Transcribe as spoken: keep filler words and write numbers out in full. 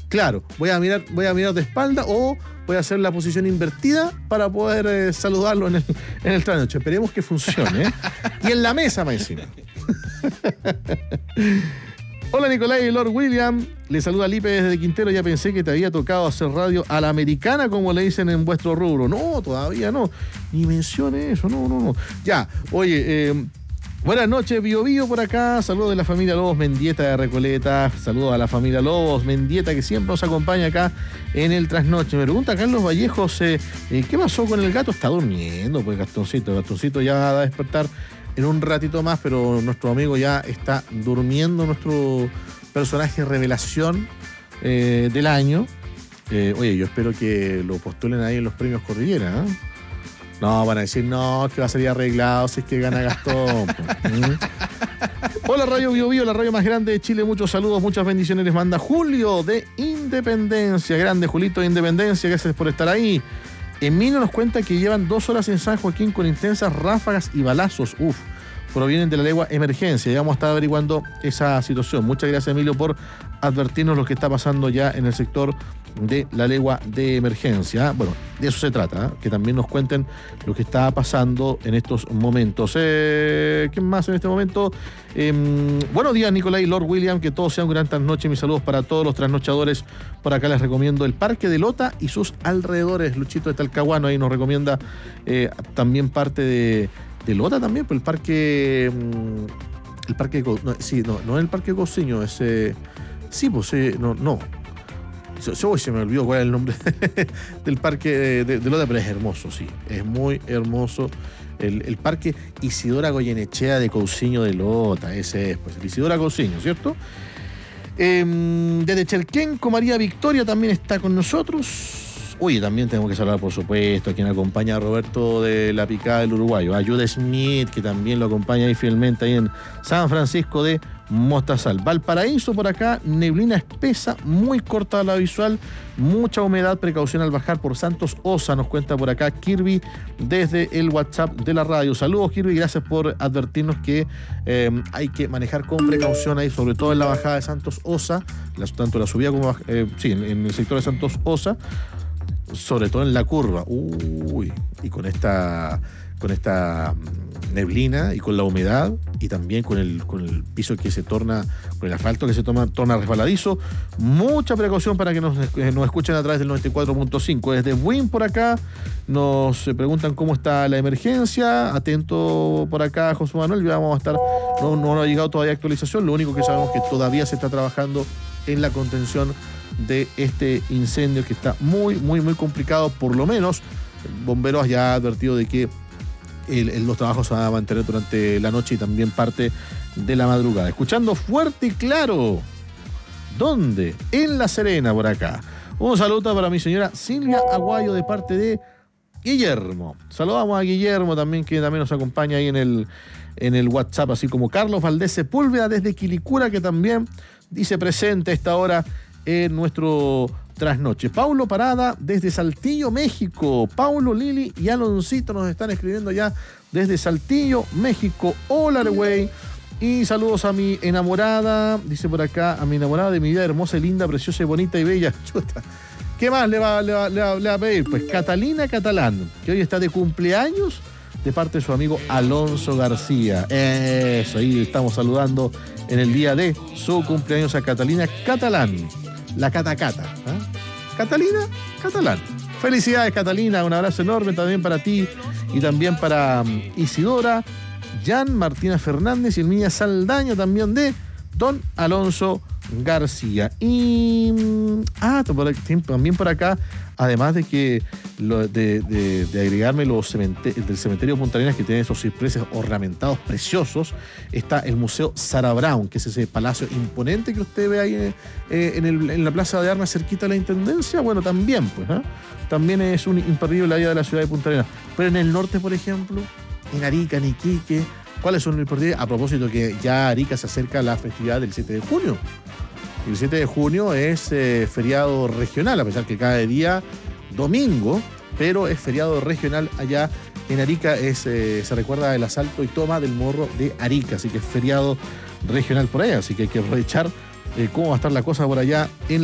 Claro, voy a mirar, voy a mirar de espalda o voy a hacer la posición invertida para poder eh, saludarlo en el, en el trasnoche. Esperemos que funcione, ¿eh? Y en la mesa, más encima. Hola Nicolás y Lord William, le saluda Lipe desde Quintero. Ya pensé que te había tocado hacer radio a la americana, como le dicen en vuestro rubro. No, todavía no, ni mencione eso, no, no, no. Ya, oye, eh, buenas noches, Bio Bio por acá. Saludos de la familia Lobos Mendieta de Recoleta. Saludos a la familia Lobos Mendieta que siempre nos acompaña acá en el trasnoche. Me pregunta Carlos Vallejos, eh, eh, ¿qué pasó con el gato? Está durmiendo, pues Gastoncito. Gastoncito ya va a despertar en un ratito más, pero nuestro amigo ya está durmiendo, nuestro personaje revelación eh, del año. Eh, oye, yo espero que lo postulen ahí en los premios Cordillera, ¿eh? No, van a decir, no, que va a salir arreglado si es que gana Gastón. ¿Mm? Hola, Radio Bio Bio, la radio más grande de Chile. Muchos saludos, muchas bendiciones les manda Julio de Independencia. Grande, Julito de Independencia, gracias por estar ahí. Emilio nos cuenta que llevan dos horas en San Joaquín con intensas ráfagas y balazos. Uf, provienen de la legua emergencia. Ya vamos a estar averiguando esa situación. Muchas gracias, Emilio, por advertirnos lo que está pasando ya en el sector de la legua de emergencia. Bueno, de eso se trata, ¿eh? Que también nos cuenten lo que está pasando en estos momentos. Eh, ¿Quién más en este momento? Eh, buenos días, Nicolás y Lord William, que todos sean gran trasnoche. Mis saludos para todos los trasnochadores. Por acá les recomiendo el Parque de Lota y sus alrededores. Luchito de Talcahuano ahí nos recomienda eh, también parte de, de Lota también, pues el parque... El parque... No, sí, no, no es el Parque Coseño, es... Eh, sí, pues eh, no, no. Hoy se me olvidó cuál es el nombre del parque de, de, de Lota, pero es hermoso, sí. Es muy hermoso. El, el parque Isidora Goyenechea de Cousiño de Lota, ese es, pues, el Isidora Cousiño, ¿cierto? Eh, desde Chelquenco, María Victoria también está con nosotros. Oye, también tenemos que saludar, por supuesto, a quien acompaña a Roberto de la Picada del Uruguayo, a Jude Smith, que también lo acompaña ahí fielmente ahí en San Francisco de Mostazal. Valparaíso por acá, neblina espesa, muy corta la visual, mucha humedad, precaución al bajar por Santos Osa, nos cuenta por acá Kirby desde el WhatsApp de la radio. Saludos, Kirby, gracias por advertirnos que eh, hay que manejar con precaución ahí, sobre todo en la bajada de Santos Osa, la, tanto la subida como eh, sí, en, en el sector de Santos Osa, sobre todo en la curva. Uy, y con esta con esta neblina y con la humedad y también con el, con el piso que se torna, con el asfalto que se toma, torna resbaladizo. Mucha precaución para que nos, eh, nos escuchen a través del noventa y cuatro punto cinco. Desde Win por acá nos preguntan cómo está la emergencia. Atento por acá, José Manuel, ya vamos a estar, no, no ha llegado todavía actualización, lo único que sabemos es que todavía se está trabajando en la contención de este incendio que está muy, muy, muy complicado. Por lo menos, Bomberos ya ha advertido de que el, el, los trabajos se van a mantener durante la noche y también parte de la madrugada. Escuchando fuerte y claro. ¿Dónde? En La Serena, por acá. Un saludo para mi señora Silvia Aguayo de parte de Guillermo. Saludamos a Guillermo también, que también nos acompaña ahí en el, en el WhatsApp, así como Carlos Valdés Sepúlveda desde Quilicura, que también dice presente a esta hora en nuestro trasnoche. Paulo Parada desde Saltillo, México. Paulo, Lili y Aloncito nos están escribiendo ya desde Saltillo, México. Hola, güey. Y saludos a mi enamorada, dice por acá, a mi enamorada de mi vida hermosa, linda, preciosa y bonita y bella. Chuta. ¿Qué más le va, le va, le va, le va a pedir? Pues Catalina Catalán, que hoy está de cumpleaños de parte de su amigo Alonso García. Eso, ahí estamos saludando en el día de su cumpleaños a Catalina Catalán. La Catacata. ¿eh? Catalina Catalán. Felicidades, Catalina. Un abrazo enorme también para ti y también para um, Isidora, Jan, Martina Fernández y el niña Saldaña también de Don Alonso García. Y ah, también por acá, además de que lo, de, de, de agregarme los cementerios del cementerio Punta Arenas, que tiene esos cipreses ornamentados preciosos, está el Museo Sarah Brown, que es ese palacio imponente que usted ve ahí eh, en, el, en la Plaza de Armas cerquita de la Intendencia. Bueno, también pues ¿eh? también es un imperdible la vida de la ciudad de Punta Arenas. Pero en el norte, por ejemplo, en Arica, en Iquique, ¿cuáles son los imperdibles? A propósito que ya Arica se acerca a la festividad del siete de junio. El siete de junio es eh, feriado regional, a pesar que cada día domingo, pero es feriado regional allá en Arica. Es, eh, se recuerda el asalto y toma del Morro de Arica, así que es feriado regional por allá, así que hay que aprovechar eh, cómo va a estar la cosa por allá en la